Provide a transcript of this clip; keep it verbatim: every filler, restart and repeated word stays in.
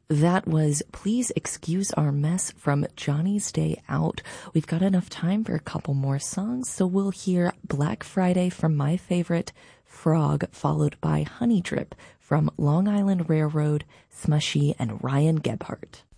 That was Please Excuse Our Mess from Johnny's Day Out. We've got enough time for a couple more songs, so we'll hear Black Friday from my favorite, Frog, followed by Honey Drip from Long Island Railroad, Smushy, and Ryan Gebhardt.